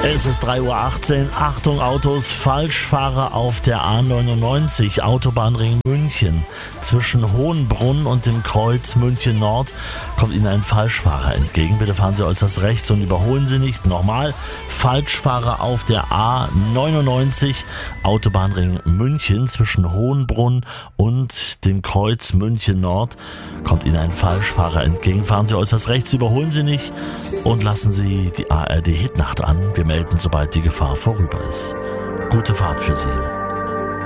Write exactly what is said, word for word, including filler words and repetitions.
Es ist drei Uhr achtzehn. Achtung Autos, Falschfahrer auf der A neunundneunzig, Autobahnring München. Zwischen Hohenbrunn und dem Kreuz München Nord kommt Ihnen ein Falschfahrer entgegen. Bitte fahren Sie äußerst rechts und überholen Sie nicht. Nochmal, Falschfahrer auf der A neunundneunzig, Autobahnring München. Zwischen Hohenbrunn und dem Kreuz München Nord kommt Ihnen ein Falschfahrer entgegen. Fahren Sie äußerst rechts, überholen Sie nicht und lassen Sie die A R D Hitnacht an. Wir melden, sobald die Gefahr vorüber ist. Gute Fahrt für Sie.